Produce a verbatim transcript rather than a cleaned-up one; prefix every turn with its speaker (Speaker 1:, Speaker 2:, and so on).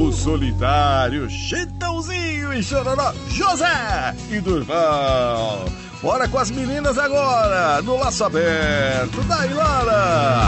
Speaker 1: o Solitário, Chitãozinho e Chororó, José e Durval. Bora com as meninas agora, no Laço Aberto da Ilana.